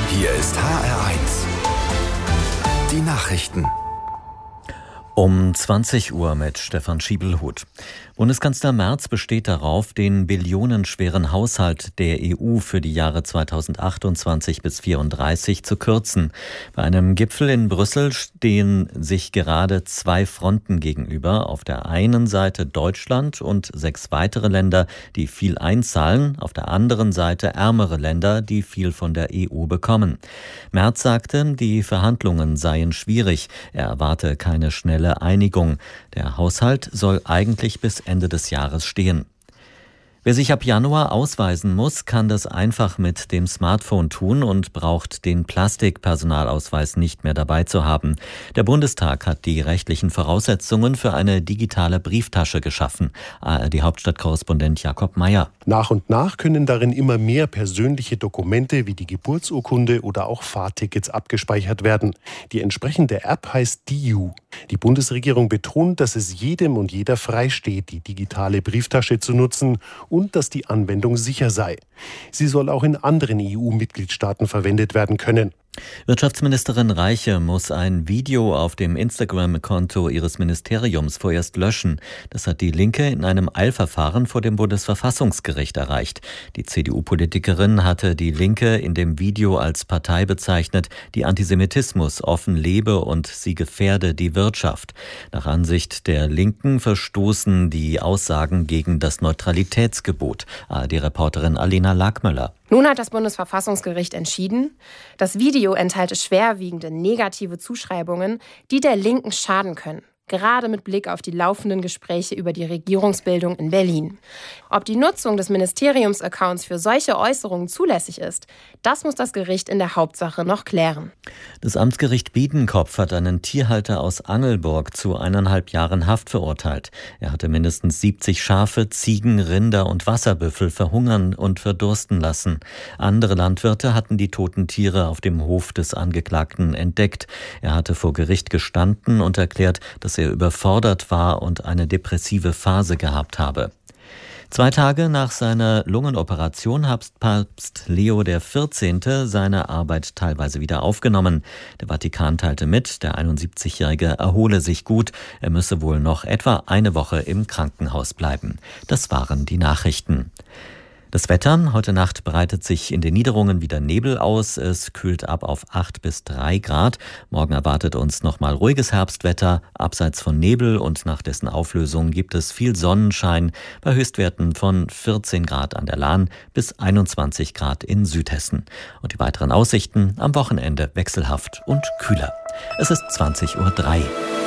Hier ist HR1. Die Nachrichten. Um 20 Uhr mit Stefan Schiebelhut. Bundeskanzler Merz besteht darauf, den billionenschweren Haushalt der EU für die Jahre 2028 bis 2034 zu kürzen. Bei einem Gipfel in Brüssel stehen sich gerade zwei Fronten gegenüber. Auf der einen Seite Deutschland und 6 weitere Länder, die viel einzahlen. Auf der anderen Seite ärmere Länder, die viel von der EU bekommen. Merz sagte, die Verhandlungen seien schwierig. Er erwarte keine schnelle Einigung. Der Haushalt soll eigentlich bis Ende des Jahres stehen. Wer sich ab Januar ausweisen muss, kann das einfach mit dem Smartphone tun und braucht den Plastikpersonalausweis nicht mehr dabei zu haben. Der Bundestag hat die rechtlichen Voraussetzungen für eine digitale Brieftasche geschaffen. ARD-Hauptstadtkorrespondent Jakob Mayer. Nach und nach können darin immer mehr persönliche Dokumente wie die Geburtsurkunde oder auch Fahrtickets abgespeichert werden. Die entsprechende App heißt DIU. Die Bundesregierung betont, dass es jedem und jeder freisteht, die digitale Brieftasche zu nutzen und dass die Anwendung sicher sei. Sie soll auch in anderen EU-Mitgliedstaaten verwendet werden können. Wirtschaftsministerin Reiche muss ein Video auf dem Instagram-Konto ihres Ministeriums vorerst löschen. Das hat die Linke in einem Eilverfahren vor dem Bundesverfassungsgericht erreicht. Die CDU-Politikerin hatte die Linke in dem Video als Partei bezeichnet, die Antisemitismus offen lebe und sie gefährde die Wirtschaft. Nach Ansicht der Linken verstoßen die Aussagen gegen das Neutralitätsgebot. ARD-Reporterin Alena Lackmöller. Nun hat das Bundesverfassungsgericht entschieden, das Video enthalte schwerwiegende negative Zuschreibungen, die der Linken schaden können. Gerade mit Blick auf die laufenden Gespräche über die Regierungsbildung in Berlin. Ob die Nutzung des Ministeriums-Accounts für solche Äußerungen zulässig ist, das muss das Gericht in der Hauptsache noch klären. Das Amtsgericht Biedenkopf hat einen Tierhalter aus Angelburg zu 1,5 Jahren Haft verurteilt. Er hatte mindestens 70 Schafe, Ziegen, Rinder und Wasserbüffel verhungern und verdursten lassen. Andere Landwirte hatten die toten Tiere auf dem Hof des Angeklagten entdeckt. Er hatte vor Gericht gestanden und erklärt, dass er überfordert war und eine depressive Phase gehabt habe. 2 Tage nach seiner Lungenoperation hat Papst Leo XIV. Seine Arbeit teilweise wieder aufgenommen. Der Vatikan teilte mit, der 71-Jährige erhole sich gut. Er müsse wohl noch etwa eine Woche im Krankenhaus bleiben. Das waren die Nachrichten. Das Wetter: Heute Nacht breitet sich in den Niederungen wieder Nebel aus. Es kühlt ab auf 8 bis 3 Grad. Morgen erwartet uns nochmal ruhiges Herbstwetter. Abseits von Nebel und nach dessen Auflösung gibt es viel Sonnenschein bei Höchstwerten von 14 Grad an der Lahn bis 21 Grad in Südhessen. Und die weiteren Aussichten: am Wochenende wechselhaft und kühler. Es ist 20:03 Uhr.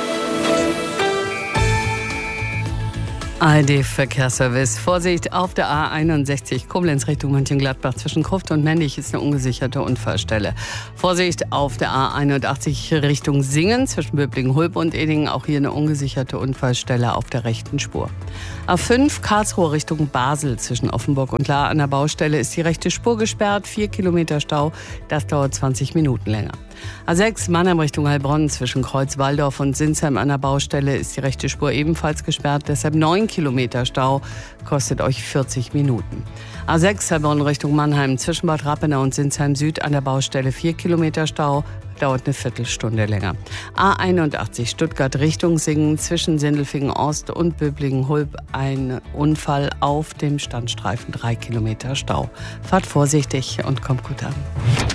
ARD-Verkehrsservice. Vorsicht auf der A61 Koblenz Richtung Mönchengladbach zwischen Gruft und Mendig ist eine ungesicherte Unfallstelle. Vorsicht auf der A81 Richtung Singen zwischen Böblingen-Hulb und Edingen. Auch hier eine ungesicherte Unfallstelle auf der rechten Spur. A5 Karlsruhe Richtung Basel zwischen Offenburg und Lahr an der Baustelle ist die rechte Spur gesperrt. 4 Kilometer Stau. Das dauert 20 Minuten länger. A6 Mannheim Richtung Heilbronn zwischen Kreuz-Walldorf und Sinsheim an der Baustelle ist die rechte Spur ebenfalls gesperrt. Deshalb 9 Kilometer Stau, kostet euch 40 Minuten. A6 Heilbronn Richtung Mannheim zwischen Bad Rappenau und Sinsheim Süd an der Baustelle 4 Kilometer Stau, dauert eine Viertelstunde länger. A81 Stuttgart Richtung Singen zwischen Sindelfingen Ost und Böblingen-Hulb ein Unfall auf dem Standstreifen, 3 Kilometer Stau. Fahrt vorsichtig und kommt gut an.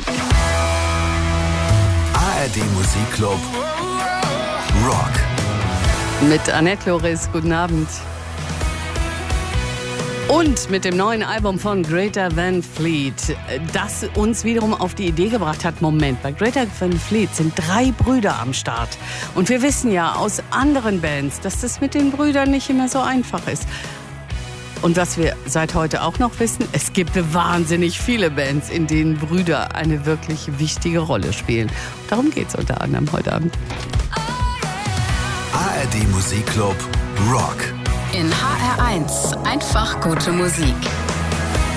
ARD Musikclub Rock. Mit Annette Loris, guten Abend. Und mit dem neuen Album von Greta Van Fleet, das uns wiederum auf die Idee gebracht hat, Moment, bei Greta Van Fleet sind 3 Brüder am Start. Und wir wissen ja aus anderen Bands, dass das mit den Brüdern nicht immer so einfach ist. Und was wir seit heute auch noch wissen, es gibt wahnsinnig viele Bands, in denen Brüder eine wirklich wichtige Rolle spielen. Darum geht's unter anderem heute Abend. ARD Musikclub Rock. In HR1 einfach gute Musik.